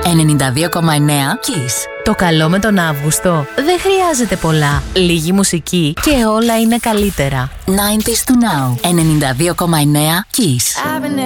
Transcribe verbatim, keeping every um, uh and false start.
ενενήντα δύο κόμμα εννέα Kiss. Το καλό με τον Αύγουστο δεν χρειάζεται πολλά. Λίγη μουσική και όλα είναι καλύτερα. ενενήντα to now. ενενήντα δύο κόμμα εννέα Kiss.